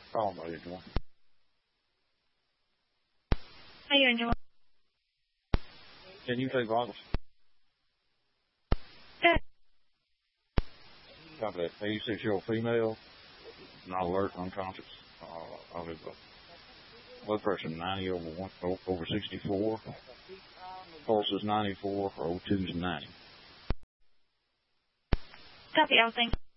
Call me, how you doing? How you doing? Can you take vitals? Good. Got that 86-year-old female, not alert, unconscious. His blood pressure 90 over 64. Pulse is 94, or O2 is 90. Copy, Al, thanks.